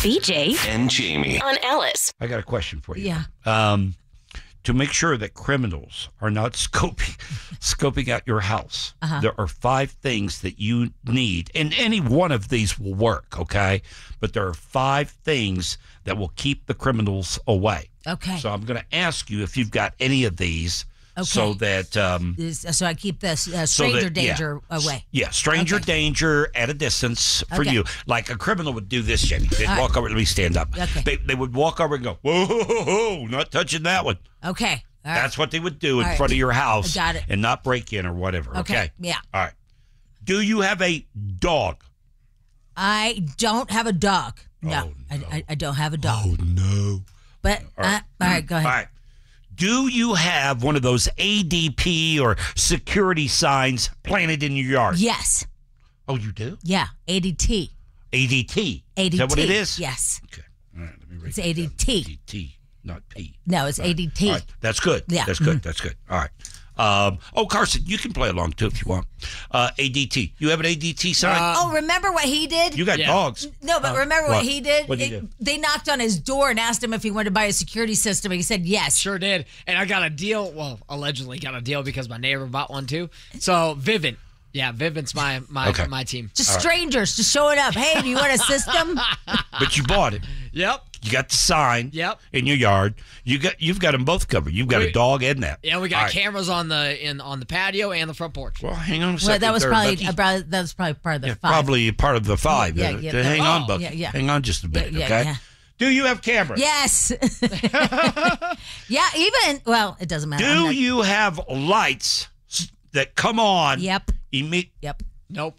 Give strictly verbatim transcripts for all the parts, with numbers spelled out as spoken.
B J and Jamie on Alice. I got a question for you. Yeah. Um, to make sure that criminals are not scoping scoping out your house, Uh-huh. there are five things that you need, and any one of these will work, okay? But there are five things that will keep the criminals away. Okay. So I'm going to ask you if you've got any of these, Okay. so that um, Is- So I keep this uh, so stranger that- yeah. danger away. Yeah, stranger Okay. danger at a distance for Okay. you. Like a criminal would do this, Jenny. They'd All walk right. over. Let me stand up. Okay. They, they would walk over and go, whoa, whoa, whoa, whoa, not touching that one. Okay. All right. That's what they would do in All right. front of your house. I got it. And not break in or whatever. Okay. Okay. Yeah. All right. Do you have a dog? I don't have a dog. No, Oh, I, no. I, I don't have a dog. Oh, no. But All right. uh, all right, go ahead. All right. Do you have one of those A D P or security signs planted in your yard? Yes. Oh, you do? Yeah. A D T. A D T. A D T. Is that what it is? Yes. Okay. All right. Let me write It's that A D T. down. A D T, not P. No, it's A D T. All right. That's good. Yeah. That's good. That's good. All right. Um, oh, Carson, you can play along too if you want. Uh, A D T. You have an A D T sign? Oh, remember what he did? you got yeah. dogs. No, but remember what, what? he did? What'd he It- do? They knocked on his door and asked him if he wanted to buy a security system, and he said yes. Sure did. And I got a deal. Well, allegedly got a deal because my neighbor bought one too. So Vivint. Yeah, Vivint's my my Okay. my team. Just strangers just showing up. Hey, do you want a system? But you bought it. Yep. You got the sign Yep. in your yard. You got you've got them both covered. You've got a We- dog and that. Yeah, we got All right. cameras on the in on the patio and the front porch. Well, hang on a Well, second. that was there, probably Bucky. uh, probably- that was probably part of the Yeah, five. probably part of the five. Yeah, Uh, yeah, to the- hang on, oh, Bucky. yeah, yeah. Hang on just a minute, Yeah, yeah, okay? yeah. Do you have cameras? Yes. Yeah, even well, it doesn't matter. I'm Do not- you have lights s- that come on? Yep. Imme- Yep. Nope.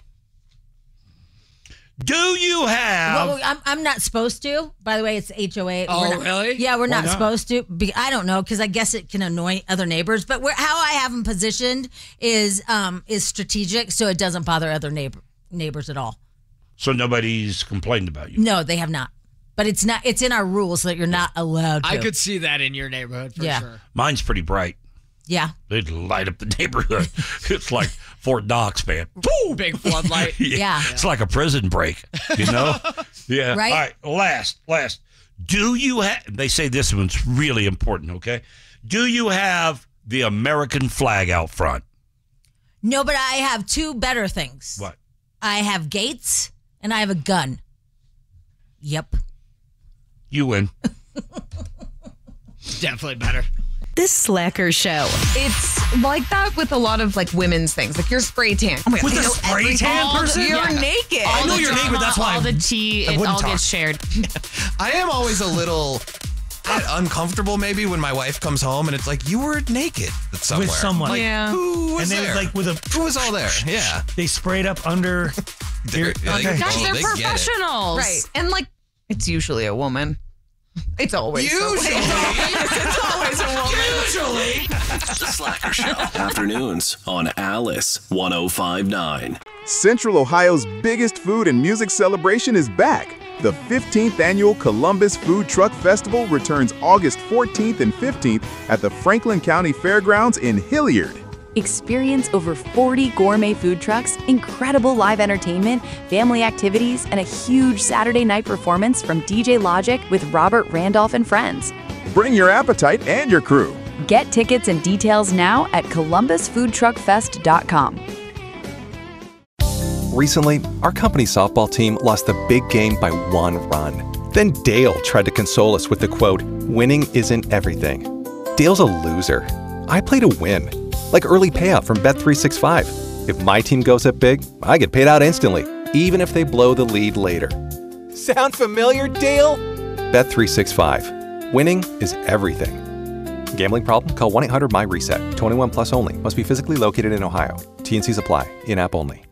Do you have? Well, I'm, I'm not supposed to. By the way, it's H O A. Oh, We're not- really? Yeah, we're not, not? supposed to. Be, I don't know because I guess it can annoy other neighbors. But we're, how I have them positioned is um is strategic, so it doesn't bother other neighbor neighbors at all. So nobody's complained about you. No, they have not. But it's not. It's in our rules that you're not allowed to. I could see that in your neighborhood for Yeah. sure. Mine's pretty bright. Yeah. They'd light up the neighborhood. It's like Fort Knox, man. Woo! Big floodlight. Yeah. It's like a prison break, you know? Yeah. Right? All right. Last, last. Do you have, they say this one's really important, okay? Do you have the American flag out front? No, but I have two better things. What? I have gates and I have a gun. Yep. You win. Definitely better. The Slacker Show. It's like that with a lot of like women's things, like your spray tan. Oh my God, With they a know spray everything. tan All the- person? You're Yeah. naked. I know All the you're naked, drama, that's why all I- the tea, I it wouldn't all talk. gets shared. I am always a little uh, uncomfortable maybe when my wife comes home and it's like, you were naked somewhere. With someone. Like, Yeah. who was And they there? like with a who was all there? Yeah. they sprayed up under. They're- Your- they- okay. Gosh, oh, they're they get it. professionals. Right. And like, it's usually a woman. It's always a woman. Usually. It's always a woman. The Slacker Show. Afternoons on Alice one oh five point nine. Central Ohio's biggest food and music celebration is back. The fifteenth Annual Columbus Food Truck Festival returns August fourteenth and fifteenth at the Franklin County Fairgrounds in Hilliard. Experience over forty gourmet food trucks, incredible live entertainment, family activities, and a huge Saturday night performance from D J Logic with Robert Randolph and friends. Bring your appetite and your crew. Get tickets and details now at columbus food truck fest dot com. Recently, our company softball team lost the big game by one run. Then Dale tried to console us with the quote, "Winning isn't everything." Dale's a loser. I play to win, like early payout from Bet three sixty-five. If my team goes up big, I get paid out instantly, even if they blow the lead later. Sound familiar, Dale? Bet three sixty-five. Winning is everything. Gambling problem? Call one eight hundred M Y RESET. twenty-one plus only. Must be physically located in Ohio. T and C's apply. In-app only.